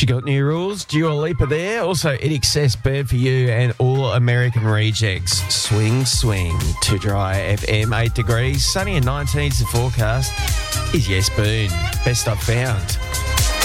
She got new rules. Dua Lipa there. Also, It Excess Bird for You and All American Rejects. Swing, swing. To Dry FM, 8 degrees. Sunny and 19's the forecast. Is Yes Boone. Best I've found.